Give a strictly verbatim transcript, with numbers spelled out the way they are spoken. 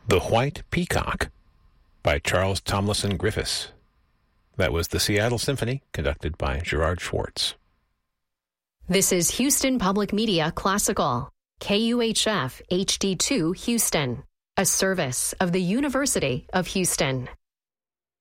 The White Peacock by Charles Tomlinson Griffiths. That was the Seattle Symphony, conducted by Gerard Schwartz. This is Houston Public Media Classical, K U H F H D two Houston, a service of the University of Houston.